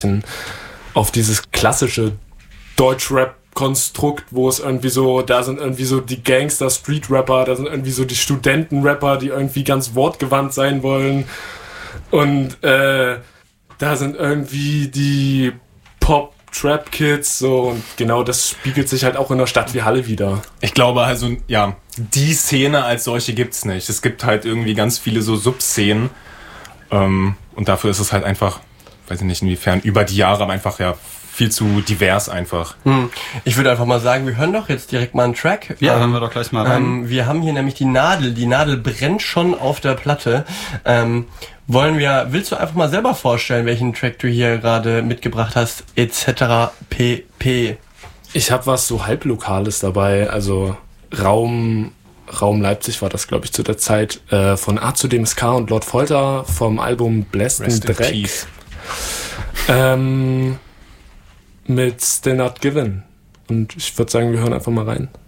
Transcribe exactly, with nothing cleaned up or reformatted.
auf dieses klassische Deutschrap-Konstrukt, wo es irgendwie so, da sind irgendwie so die Gangster-Street-Rapper, da sind irgendwie so die Studenten-Rapper, die irgendwie ganz wortgewandt sein wollen. Und äh, da sind irgendwie die Pop-Trap-Kids, so, und genau das spiegelt sich halt auch in einer Stadt wie Halle wieder. Ich glaube also, ja, die Szene als solche gibt's nicht. Es gibt halt irgendwie ganz viele so Subszenen ähm, und dafür ist es halt einfach, weiß ich nicht inwiefern, über die Jahre aber einfach ja viel zu divers einfach. Hm. Ich würde einfach mal sagen, wir hören doch jetzt direkt mal einen Track. Ja, ähm, hören wir doch gleich mal rein. Ähm, wir haben hier nämlich die Nadel. Die Nadel brennt schon auf der Platte. Ähm, wollen wir, willst du einfach mal selber vorstellen, welchen Track du hier gerade mitgebracht hast, et cetera pp? Ich habe was so halblokales dabei, also Raum Raum Leipzig war das, glaube ich, zu der Zeit, äh, von A zu D M S K und Lord Folter vom Album Blessed in Dreck. Ähm, mit Still Not Given. Und ich würde sagen, wir hören einfach mal rein.